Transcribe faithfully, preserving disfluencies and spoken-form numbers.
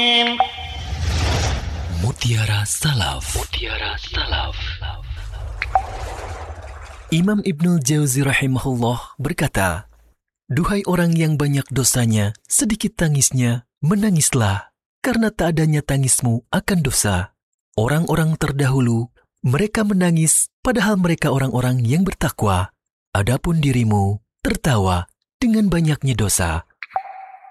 Mutiara Salaf. Mutiara Salaf. Imam Ibnul Jauzi rahimahullah berkata, "Duhai orang yang banyak dosanya, sedikit tangisnya, menangislah, karena tak adanya tangismu akan dosa. Orang-orang terdahulu, mereka menangis, padahal mereka orang-orang yang bertakwa. Adapun dirimu, tertawa dengan banyaknya dosa.